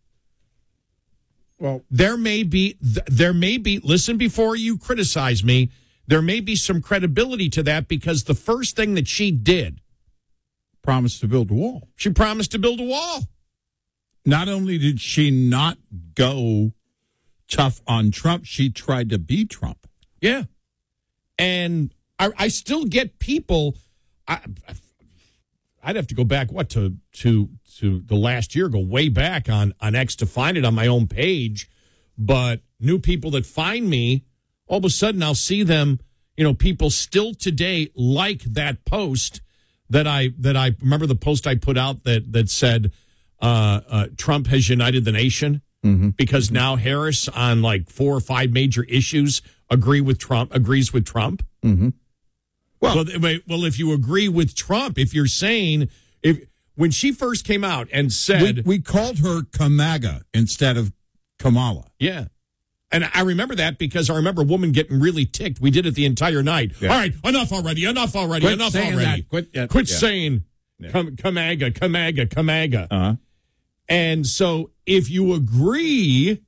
Well, there may be there may be listen before you criticize me. There may be some credibility to that because the first thing that she did, promised to build a wall. She promised to build a wall. Not only did she not go tough on Trump, she tried to be Trump. Yeah. And I, I still get people. I, I'd have to go back, what, to to to the last year, go way back on, on X to find it on my own page. But new people that find me, all of a sudden I'll see them, you know, people still today like that post that I that I remember the post I put out that that said uh, uh, Trump has united the nation. Mm-hmm. Because now Harris on like four or five major issues agree with Trump, agrees with Trump. Mm-hmm. Well, well, well, if you agree with Trump, if you're saying if when she first came out and said we, we called her Kamaga instead of Kamala. Yeah. And I remember that because I remember a woman getting really ticked. We did it the entire night. Yeah. All right, enough already, enough already, Quit enough saying already. that. Quit, yeah, Quit yeah. saying Yeah. Kam- Kamaga, Kamaga, Kamaga. Uh-huh. And so if you agree,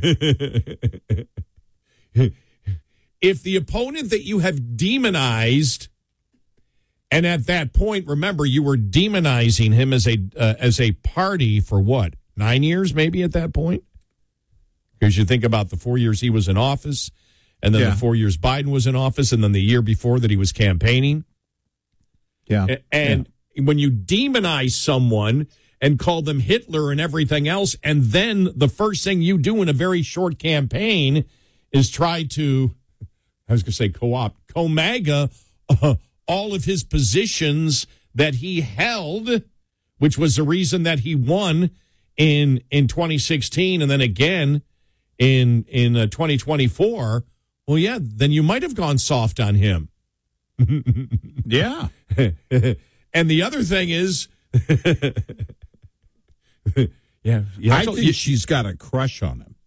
if the opponent that you have demonized, and at that point, remember, you were demonizing him as a uh, as a party for what, nine years maybe at that point? Because you think about the four years he was in office, and then Yeah. the four years Biden was in office, and then the year before that he was campaigning. Yeah. A- And when you demonize someone and call them Hitler and everything else, and then the first thing you do in a very short campaign is try to, I was going to say co-opt, co-MAGA uh, all of his positions that he held, which was the reason that he won in in twenty sixteen and then again in in uh, twenty twenty-four. Well, yeah, then you might have gone soft on him. Yeah. And the other thing is, yeah, you I have to- think you- she's got a crush on him.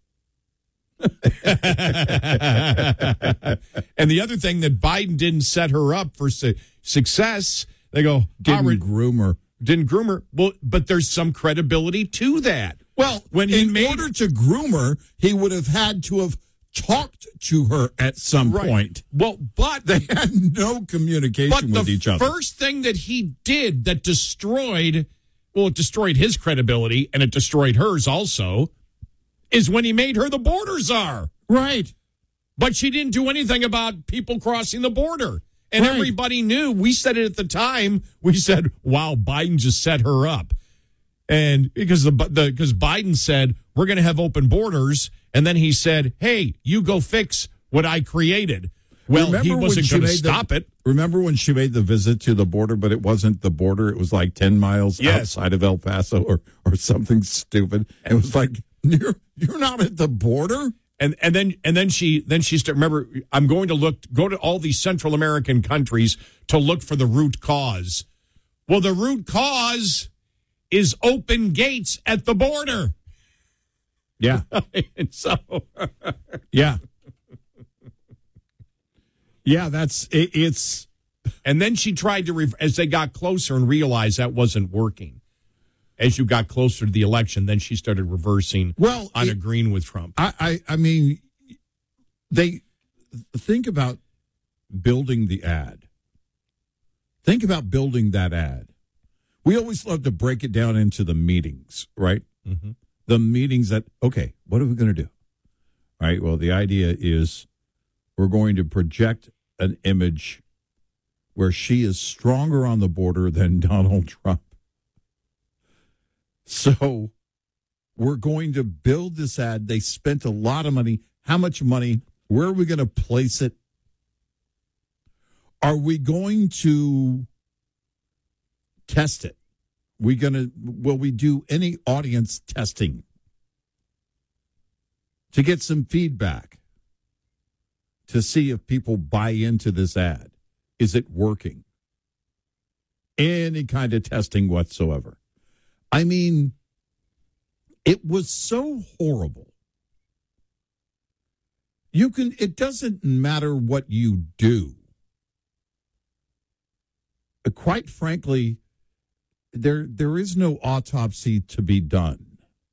and the other thing that Biden didn't set her up for su- success. They go, Didn't "Alright, groom her. didn't groom her. Well, but there's some credibility to that. Well, when he in made order to groom her, he would have had to have talked to her at some Right. point. Well, but They had no communication but with the each other. first thing that he did that destroyed, well, it destroyed his credibility and it destroyed hers also, is when he made her the border czar. Right. But she didn't do anything about people crossing the border. And Right. everybody knew. We said it at the time. We said, wow, Biden just set her up. And because the because Biden said, we're going to have open borders. And then he said, hey, you go fix what I created. Well, Remember he when wasn't she going to made the- stop it. Remember when she made the visit to the border, but it wasn't the border? It was like ten miles Yes. outside of El Paso or, or something stupid. It was like, you're, you're not at the border? And and then and then she then she started, remember, I'm going to look go to all these Central American countries to look for the root cause. Well, the root cause is open gates at the border. Yeah. And so yeah. Yeah, that's it, it's and then she tried to re- as they got closer and realized that wasn't working. As you got closer to the election, then she started reversing well, on it, agreeing with Trump. I, I, I mean, they think about building the ad. Think about building that ad. We always love to break it down into the meetings, right? Mm-hmm. The meetings that, okay, what are we going to do? All right, well, the idea is we're going to project an image where she is stronger on the border than Donald Trump. So we're going to build this ad. They spent a lot of money. How much money? Where are we going to place it? Are we going to test it? We going to will we do any audience testing to get some feedback to see if people buy into this ad? Is it working? Any kind of testing whatsoever. I mean, it was so horrible. You can, it doesn't matter what you do. Uh, quite frankly, there there is no autopsy to be done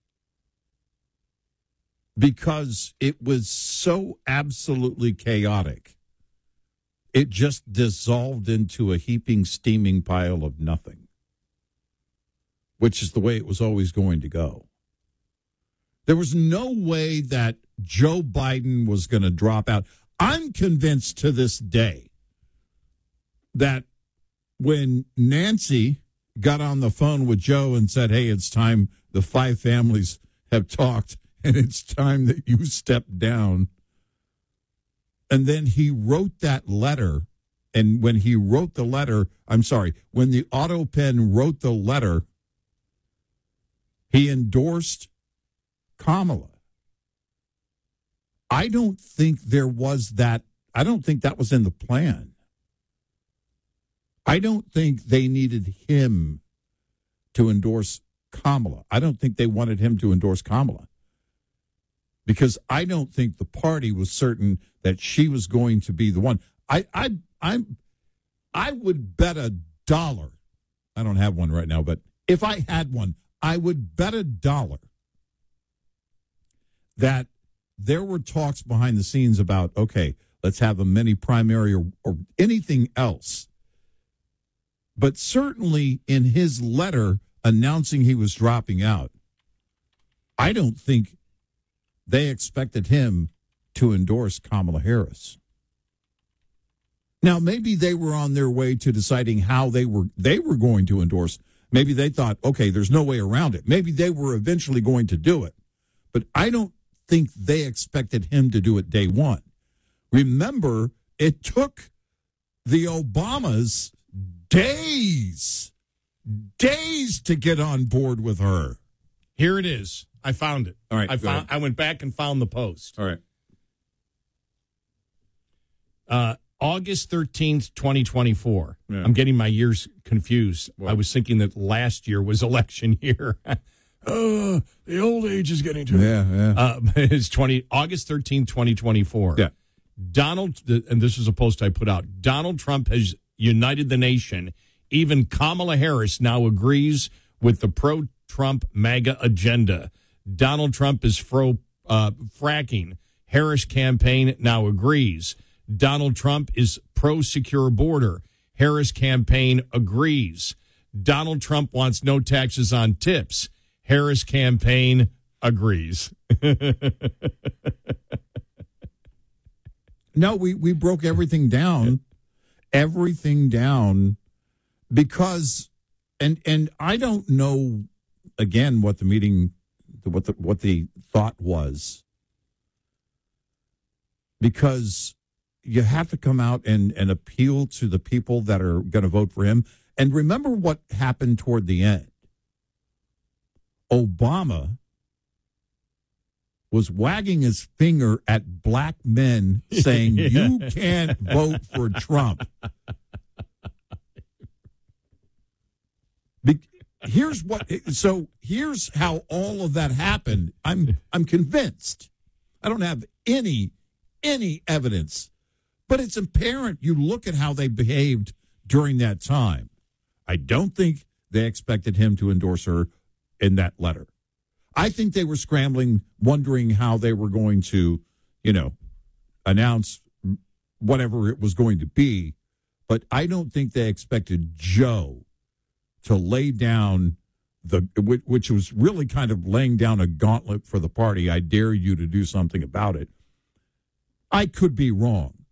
because it was so absolutely chaotic. It just dissolved into a heaping, steaming pile of nothing, which is the way it was always going to go. There was no way that Joe Biden was going to drop out. I'm convinced to this day that when Nancy got on the phone with Joe and said, hey, it's time, the five families have talked, and it's time that you step down. And then he wrote that letter. And when he wrote the letter, I'm sorry, when the auto pen wrote the letter, he endorsed Kamala. I don't think there was that. I don't think that was in the plan. I don't think they needed him to endorse Kamala. I don't think they wanted him to endorse Kamala because I don't think the party was certain that she was going to be the one. I I I'm I would bet a dollar. I don't have one right now, but if I had one, I would bet a dollar that there were talks behind the scenes about, okay, let's have a mini primary or, or anything else. But certainly in his letter announcing he was dropping out, I don't think they expected him to endorse Kamala Harris. Now, maybe they were on their way to deciding how they were they were going to endorse. Maybe they thought, okay, there's no way around it. Maybe they were eventually going to do it. But I don't think they expected him to do it day one. Remember, it took the Obamas days, days to get on board with her. Here it is. I found it. All right. I found. I went back and found the post. All right. Uh, August thirteenth, twenty twenty-four. Yeah. I'm getting my years confused. What? I was thinking that last year was election year. Oh, the old age is getting to me. Yeah, yeah. Uh, it's twenty August thirteenth, twenty twenty-four. Yeah. Donald, and this is a post I put out. Donald Trump has united the nation. Even Kamala Harris now agrees with the pro-Trump MAGA agenda. Donald Trump is pro uh, fracking. Harris campaign now agrees. Donald Trump is pro-secure border. Harris campaign agrees. Donald Trump wants no taxes on tips. Harris campaign agrees. No, we, we broke everything down, everything down because, and and I don't know, again, what the meeting, what the what the thought was, because you have to come out and, and appeal to the people that are going to vote for him. And remember what happened toward the end. Obama was wagging his finger at black men saying, you can't vote for Trump. Be- here's what, so here's how all of that happened. I'm, I'm convinced. I don't have any, any evidence, but it's apparent. You look at how they behaved during that time. I don't think they expected him to endorse her in that letter. I think they were scrambling, wondering how they were going to, you know, announce whatever it was going to be. But I don't think they expected Joe to lay down the, which was really kind of laying down a gauntlet for the party. I dare you to do something about it. I could be wrong.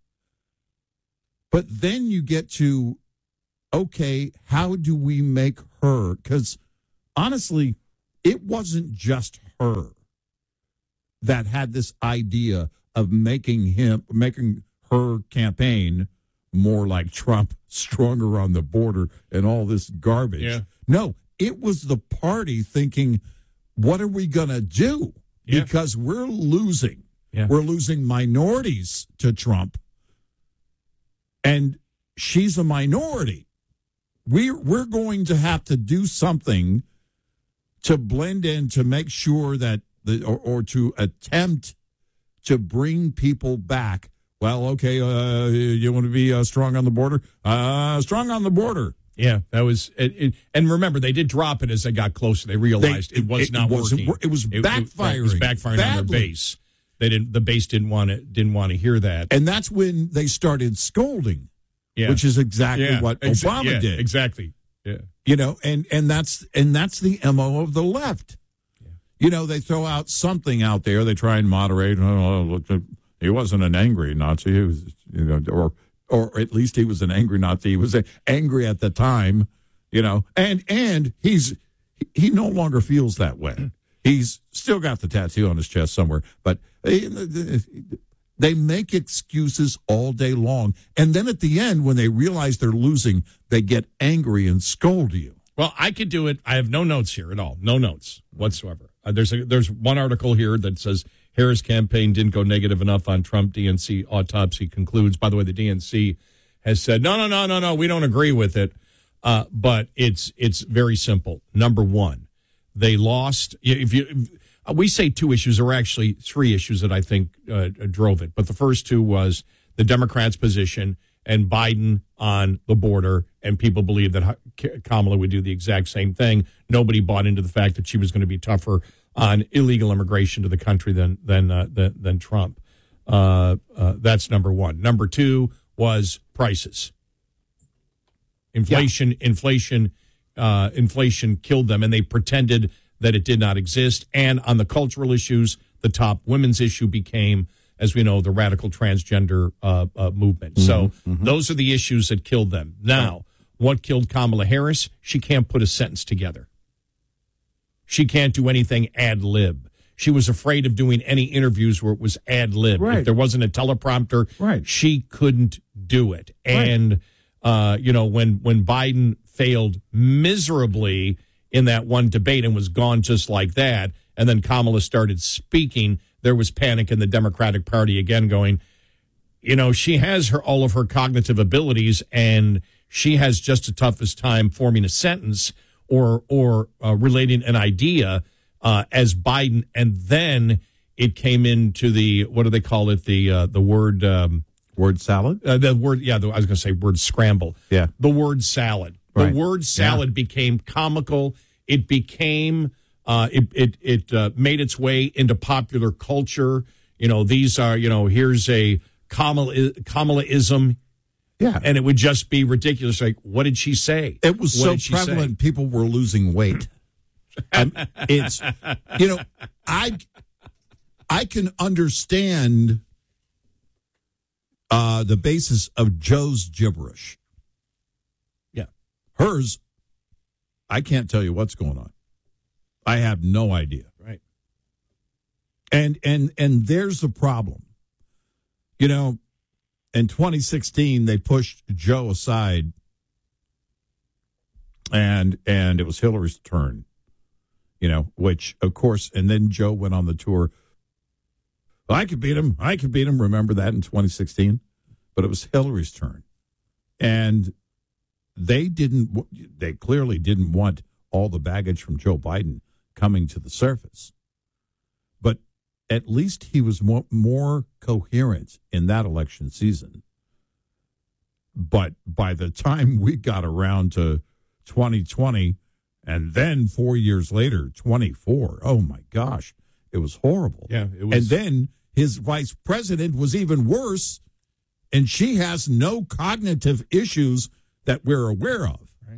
But then you get to, okay, how do we make her? Because honestly, it wasn't just her that had this idea of making him, making her campaign more like Trump, stronger on the border, and all this garbage. Yeah. No, it was the party thinking, what are we going to do? Yeah. Because we're losing. Yeah. We're losing minorities to Trump. And she's a minority. We're, we're going to have to do something to blend in, to make sure that, the, or, or to attempt to bring people back. Well, okay, uh, you want to be uh, strong on the border? Uh, strong on the border. Yeah, that was, it, it, and remember, they did drop it as they got closer. They realized They- it was it not wasn't working. wor- it was It- backfiring It, was backfiring on their badly. base. They didn't. The base didn't want to. Didn't want to hear that. And that's when they started scolding, Yeah. which is exactly Yeah, what exa- Obama yeah, did. Exactly. Yeah. You know, and, and that's and that's the M O of the left. Yeah. You know, they throw out something out there. They try and moderate. Oh, look, he wasn't an angry Nazi. He was, you know, or or at least he was an angry Nazi. He was angry at the time. You know, and and he's he no longer feels that way. He's still got the tattoo on his chest somewhere, but they make excuses all day long. And then at the end, when they realize they're losing, they get angry and scold you. Well, I could do it. I have no notes here at all. No notes whatsoever. Uh, there's a, there's one article here that says Harris campaign didn't go negative enough on Trump. D N C autopsy concludes. By the way, the D N C has said, no, no, no, no, no, we don't agree with it. Uh, but it's it's very simple. Number one, they lost. If you, if, we say two issues, there were actually three issues that I think uh, drove it. But the first two was the Democrats' position and Biden on the border, and people believe that Kamala would do the exact same thing. Nobody bought into the fact that she was going to be tougher on illegal immigration to the country than than uh, than, than Trump. Uh, uh, that's number one. Number two was prices. Inflation, yeah. inflation, uh, inflation killed them, and they pretended that it did not exist. And on the cultural issues, the top women's issue became, as we know, the radical transgender uh, uh, movement. Mm-hmm, so mm-hmm. those are the issues that killed them. Now, what killed Kamala Harris? She can't put a sentence together. She can't do anything ad lib. She was afraid of doing any interviews where it was ad lib. Right. If there wasn't a teleprompter, right. she couldn't do it. And right. Uh, you know, when, when Biden failed miserably in that one debate and was gone just like that, and then Kamala started speaking, there was panic in the Democratic Party again going, you know, she has her all of her cognitive abilities, and she has just the toughest time forming a sentence or or uh, relating an idea uh, as Biden. And then it came into the, what do they call it, the uh, the word... Um, Word salad? Uh, the word, yeah, the, I was going to say word scramble. Yeah. The word salad. Right. The word salad yeah. became comical. It became, uh, it it, it uh, made its way into popular culture. You know, these are, you know, here's a Kamala, Kamala-ism. Yeah. And it would just be ridiculous. Like, what did she say? It was what so prevalent, people were losing weight. um, it's, you know, I, I can understand Uh, the basis of Joe's gibberish. Yeah. Hers, I can't tell you what's going on. I have no idea. Right. And and and there's the problem. You know, in twenty sixteen, they pushed Joe aside, and and it was Hillary's turn. You know, which, of course, and then Joe went on the tour Well, I could beat him. I could beat him. Remember that in twenty sixteen? But it was Hillary's turn. And they didn't, they clearly didn't want all the baggage from Joe Biden coming to the surface. But at least he was more, more coherent in that election season. But by the time we got around to twenty twenty, and then four years later, twenty-four, oh my gosh, it was horrible. Yeah, it was. And then his vice president was even worse, and she has no cognitive issues that we're aware of. Right.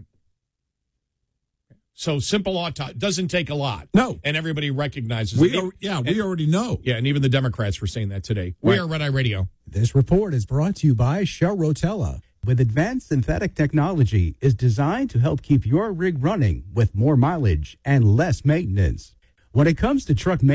So simple auto doesn't take a lot. No. And everybody recognizes We it. are, yeah, we and, already know. Yeah, and even the Democrats were saying that today. We Right. are Red Eye Radio. This report is brought to you by Shell Rotella. With advanced synthetic technology, is designed to help keep your rig running with more mileage and less maintenance. When it comes to truck maintenance,